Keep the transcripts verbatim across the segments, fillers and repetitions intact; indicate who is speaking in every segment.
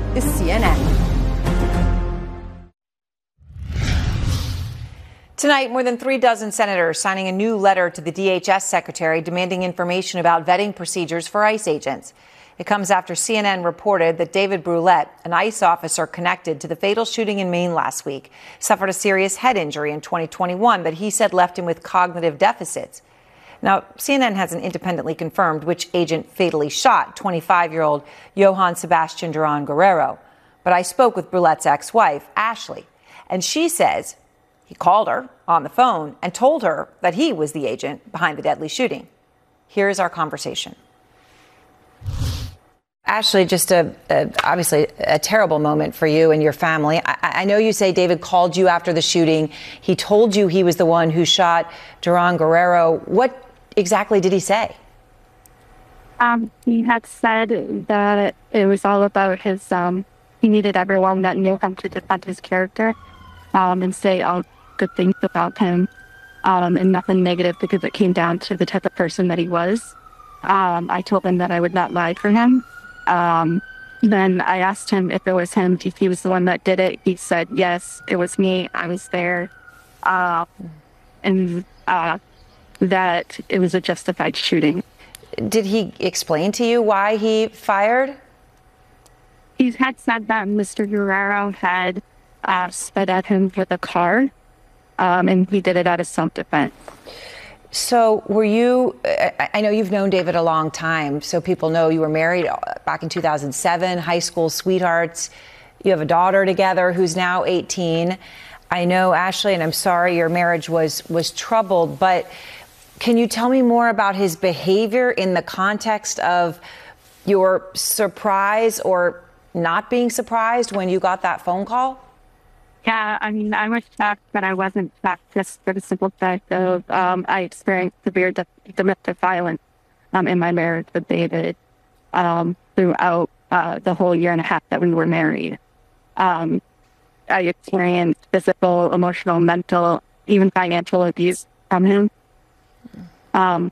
Speaker 1: is C N N. Tonight, more than three dozen senators signing a new letter to the D H S secretary demanding information about vetting procedures for ICE agents. It comes after C N N reported that David Brulette, an ICE officer connected to the fatal shooting in Maine last week, suffered a serious head injury in twenty twenty-one that he said left him with cognitive deficits. Now, C N N hasn't independently confirmed which agent fatally shot twenty-five-year-old Johann Sebastian Duran Guerrero. But I spoke with Brulette's ex-wife, Ashley, and she says he called her on the phone and told her that he was the agent behind the deadly shooting. Here's our conversation. Ashley, just a, a obviously a terrible moment for you and your family. I, I know you say David called you after the shooting. He told you he was the one who shot Duran Guerrero. What exactly did he say?
Speaker 2: Um, he had said that it was all about his, um, he needed everyone that knew him to defend his character um, and say all good things about him um, and nothing negative because it came down to the type of person that he was. Um, I told him that I would not lie for him. Um, then I asked him if it was him, if he was the one that did it. He said, yes, it was me. I was there. Uh, and uh, that it was a justified shooting.
Speaker 1: Did he explain to you why he fired?
Speaker 2: He had said that Mister Guerrero had uh, sped at him with a car, um, and he did it out of self-defense.
Speaker 1: So were you, I know you've known David a long time, so people know you were married back in two thousand seven, high school sweethearts. You have a daughter together who's now eighteen. I know, Ashley, and I'm sorry your marriage was was troubled, but can you tell me more about his behavior in the context of your surprise or not being surprised when you got that phone call?
Speaker 2: Yeah, I mean, I was shocked, but I wasn't shocked just for the simple fact of um, I experienced severe d- domestic violence um, in my marriage with David um, throughout uh, the whole year and a half that we were married. Um, I experienced physical, emotional, mental, even financial abuse from him. Um,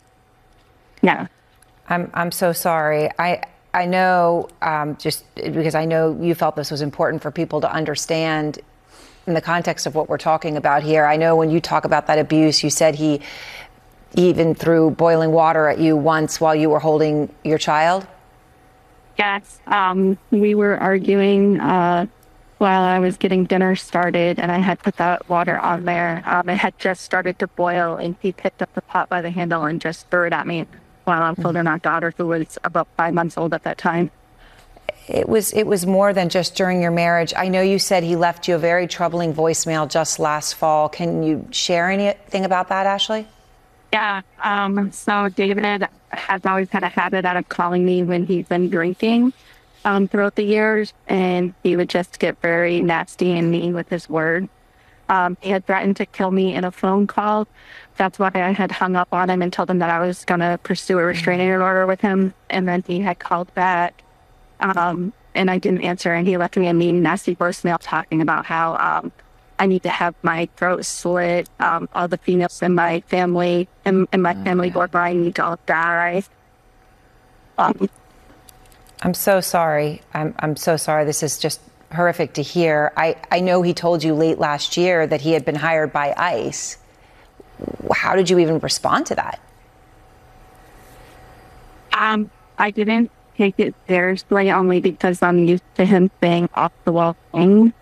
Speaker 2: yeah.
Speaker 1: I'm I'm so sorry. I I know um, just because I know you felt this was important for people to understand in the context of what we're talking about here. I know when you talk about that abuse, you said he even threw boiling water at you once while you were holding your child.
Speaker 2: Yes. Um, we were arguing uh, while I was getting dinner started, and I had put that water on there. Um, it had just started to boil, and he picked up the pot by the handle and just threw it at me while I'm holding our daughter, who was about five months old at that time.
Speaker 1: It was it was more than just during your marriage. I know you said he left you a very troubling voicemail just last fall. Can you share anything about that, Ashley?
Speaker 2: Yeah. Um, so David has always had a habit out of calling me when he's been drinking um, throughout the years, and he would just get very nasty and mean with his words. Um, he had threatened to kill me in a phone call. That's why I had hung up on him and told him that I was going to pursue a restraining order with him. And then he had called back, um, and I didn't answer. And he left me a mean, nasty voicemail talking about how um, I need to have my throat slit. Um, all the females in my family and in my family bloodline need to all die. Um,
Speaker 1: I'm so sorry. I'm I'm so sorry. This is just horrific to hear. I, I know he told you late last year that he had been hired by ICE. How did you even respond to that?
Speaker 2: Um, I didn't take it seriously only because I'm used to him saying off the wall things.